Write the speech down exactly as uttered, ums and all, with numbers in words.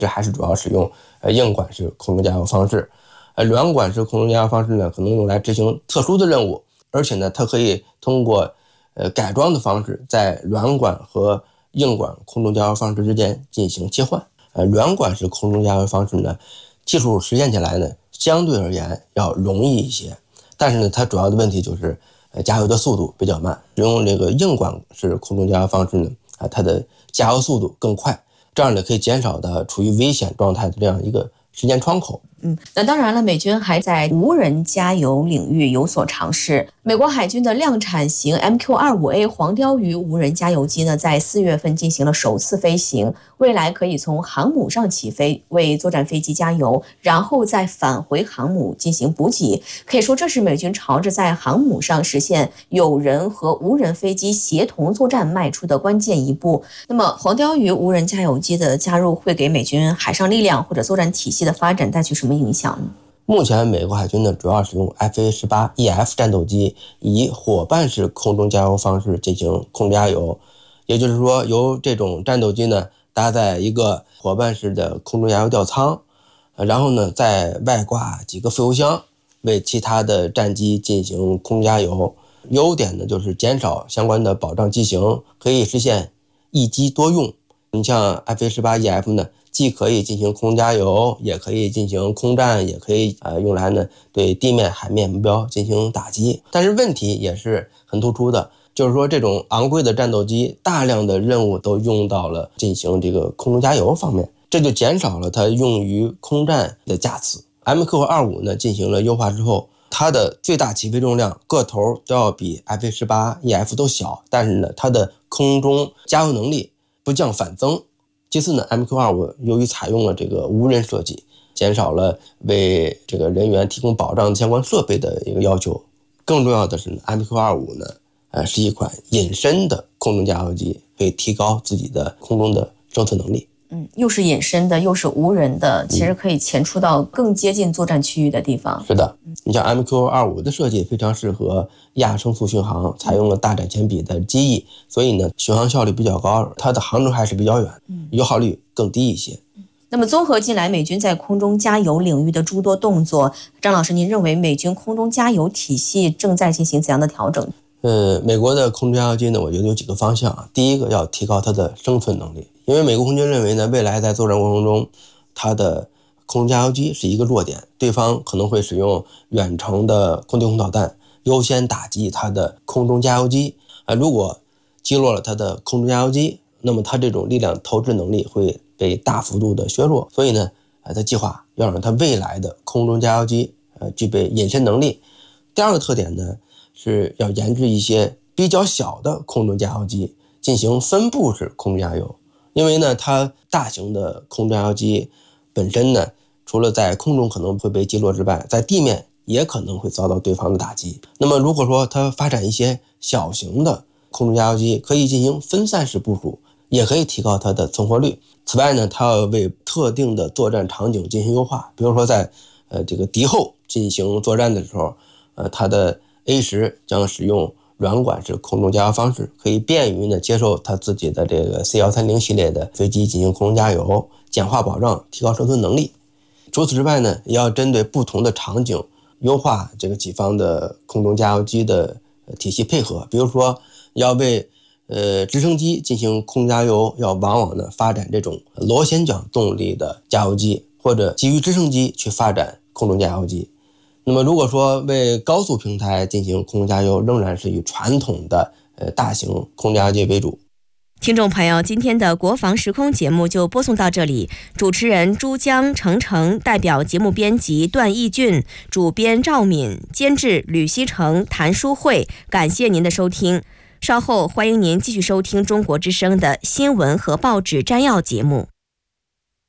这还是主要使用呃硬管式空中加油方式。呃，软管式空中加油方式呢，可能用来执行特殊的任务，而且呢，它可以通过呃改装的方式，在软管和硬管空中加油方式之间进行切换。呃，软管式空中加油方式呢，技术实现起来呢，相对而言要容易一些，但是呢，它主要的问题就是呃加油的速度比较慢。使用这个硬管式空中加油方式呢，啊，它的加油速度更快，这样呢可以减少的处于危险状态的这样一个时间窗口。 嗯，那当然了，美军还在无人加油领域有所尝试。美国海军的量产型 M Q 二十五 A 黄鲷鱼无人加油机呢，在四月份进行了首次飞行，未来可以从航母上起飞，为作战飞机加油，然后再返回航母进行补给。可以说，这是美军朝着在航母上实现有人和无人飞机协同作战迈出的关键一步。那么，黄鲷鱼无人加油机的加入会给美军海上力量或者作战体系的发展带去什么影响呢？ 目前美国海军呢主要使用 F A 十八 E F 战斗机以伙伴式空中加油方式进行空加油，也就是说由这种战斗机呢搭载一个伙伴式的空中加油吊舱，然后呢再外挂几个副油箱，为其他的战机进行空加油。优点呢就是减少相关的保障机型，可以实现一机多用。你像 F A 十八 E F 呢，既可以进行空加油，也可以进行空战，也可以呃用来呢对地面、海面目标进行打击。但是问题也是很突出的，就是说这种昂贵的战斗机，大量的任务都用到了进行这个空中加油方面，这就减少了它用于空战的架次。M Q 二十五 呢进行了优化之后，它的最大起飞重量个头都要比 F A 十八 E F 都小，但是呢它的空中加油能力不降反增。其次呢 M Q 二十五 由于采用了这个无人设计，减少了为这个人员提供保障相关设备的一个要求。更重要的是呢 M Q 二十五 呢呃是一款隐身的空中加油机，可以提高自己的空中的生存能力。 嗯，又是隐身的，又是无人的，其实可以潜出到更接近作战区域的地方。 是的，你像 M Q 二十五 的设计非常适合亚声速巡航，采用了大展前比的机翼，所以呢巡航效率比较高，它的航程还是比较远，油耗率更低一些。 那么综合近来美军在空中加油领域的诸多动作，张老师，您认为美军空中加油体系正在进行怎样的调整？ 呃，美国的空中加油机呢，我觉得有几个方向。第一个要提高它的生存能力，因为美国空军认为呢，未来在作战过程中，它的空中加油机是一个弱点，对方可能会使用远程的空对空导弹优先打击它的空中加油机啊、呃。如果击落了它的空中加油机，那么它这种力量投掷能力会被大幅度的削弱。所以呢，呃，他计划要让它未来的空中加油机呃具备隐身能力。第二个特点呢，是要研制一些比较小的空中加油机，进行分布式空中加油。因为呢，它大型的空中加油机本身呢，除了在空中可能会被击落之外，在地面也可能会遭到对方的打击。那么如果说它发展一些小型的空中加油机，可以进行分散式部署，也可以提高它的存活率。此外呢，它要为特定的作战场景进行优化，比如说在呃这个敌后进行作战的时候，呃它的 A 十 将使用软管式空中加油方式，可以便于呢接受它自己的这个 C 一三零 系列的飞机进行空中加油，简化保障，提高生存能力。除此之外呢，也要针对不同的场景优化这个己方的空中加油机的体系配合。比如说要为呃直升机进行空加油，要往往呢发展这种螺旋桨动力的加油机，或者基于直升机去发展空中加油机。那么如果说为高速平台进行空中加油，仍然是以传统的呃大型空加油机为主。 听众朋友，今天的国防时空节目就播送到这里，主持人珠江、程程，代表节目编辑段义俊，主编赵敏，监制吕希成、谭淑慧，感谢您的收听。稍后欢迎您继续收听中国之声的新闻和报纸摘要节目。